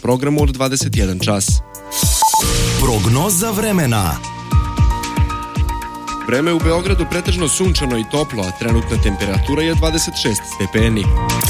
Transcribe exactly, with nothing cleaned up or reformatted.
programu od dvadeset jedan čas. Prognoza vremena. Vreme u Beogradu pretežno sunčano i toplo, a trenutna temperatura je dvadeset šest stepeni.